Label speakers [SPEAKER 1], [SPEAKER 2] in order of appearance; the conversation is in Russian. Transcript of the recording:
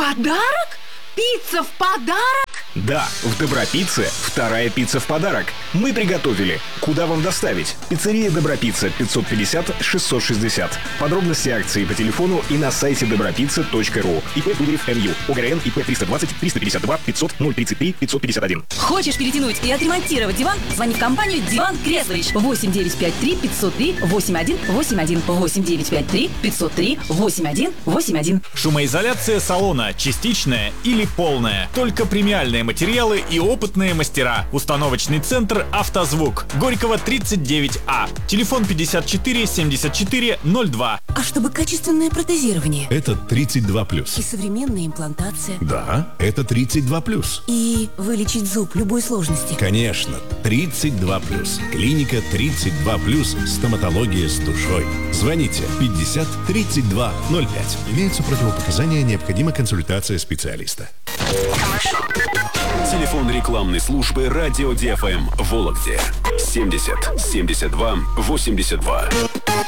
[SPEAKER 1] Подарок? Пицца в подарок?
[SPEAKER 2] Да, в Добропицце вторая пицца в подарок. Мы приготовили. Куда вам доставить? Пиццерия Добропицца, 550-660. Подробности акции по телефону и на сайте dobropizza.ru. ИП Дударев МЮ. ОГРН ИП 320-352-500-033-551.
[SPEAKER 3] Хочешь перетянуть и отремонтировать диван? Звони в компанию «Диван Креслович». 8953-503-8181. 8953-503-8181.
[SPEAKER 4] Шумоизоляция салона частичная или полная. Только премиальные материалы и опытные мастера. Установочный центр «Автозвук». Горького, 39А. Телефон 54 74 02.
[SPEAKER 3] А чтобы качественное протезирование?
[SPEAKER 5] Это 32+.
[SPEAKER 3] И современная имплантация?
[SPEAKER 5] Да, это 32+.
[SPEAKER 3] И вылечить зуб любой сложности?
[SPEAKER 5] Конечно, 32+. Клиника 32+. Стоматология с душой. Звоните 50 32 05. Имеются противопоказания, необходима консультация специалиста.
[SPEAKER 6] Телефон рекламной службы «Радио ДФМ» в Вологде 70 72 82.